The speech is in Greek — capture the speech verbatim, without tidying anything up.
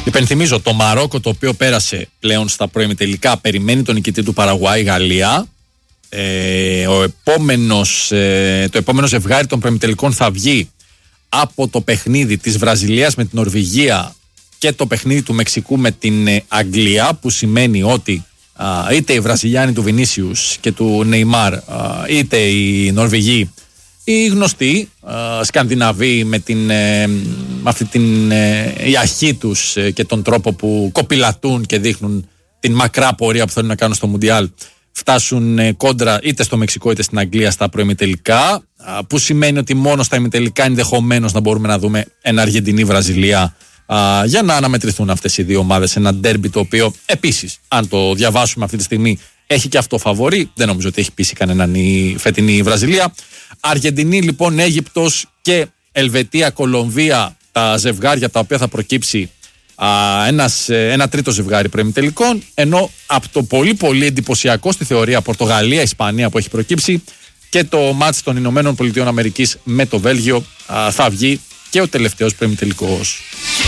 Υπενθυμίζω, το Μαρόκο, το οποίο πέρασε πλέον στα προημιτελικά, περιμένει τον νικητή του Παραγουάη, Γαλλία. Ε, ο επόμενος, ε, το επόμενο ζευγάρι των προημιτελικών θα βγει από το παιχνίδι της Βραζιλίας με την Νορβηγία και το παιχνίδι του Μεξικού με την ε, Αγγλία, που σημαίνει ότι α, είτε οι Βραζιλιάνοι του Βινίσιους και του Νεϊμάρ, α, είτε οι Νορβηγοί, οι γνωστοί α, Σκανδιναβοί με, την, ε, με αυτή την ε, ιαχή τους ε, και τον τρόπο που κοπηλατούν και δείχνουν την μακρά πορεία που θέλουν να κάνουν στο Μουντιάλ, φτάσουν ε, κόντρα είτε στο Μεξικό είτε στην Αγγλία στα προημιτελικά, α, που σημαίνει ότι μόνο στα ημιτελικά ενδεχομένως να μπορούμε να δούμε ένα Αργεντινή-Βραζιλία, α, για να αναμετρηθούν αυτές οι δύο ομάδες. Ένα ντέρμπι το οποίο επίσης, αν το διαβάσουμε αυτή τη στιγμή, έχει και αυτό φαβορί. Δεν νομίζω ότι έχει πείσει κανέναν η φετινή Βραζιλία. Αργεντινή λοιπόν, Αίγυπτος και Ελβετία, Κολομβία, τα ζευγάρια τα οποία θα προκύψει α, ένας, ένα τρίτο ζευγάρι προημιτελικών. Ενώ από το πολύ πολύ εντυπωσιακό στη θεωρία Πορτογαλία-Ισπανία που έχει προκύψει και το μάτς των Ηνωμένων Πολιτειών Αμερικής με το Βέλγιο, α, θα βγει και ο τελευταίος προημιτελικός.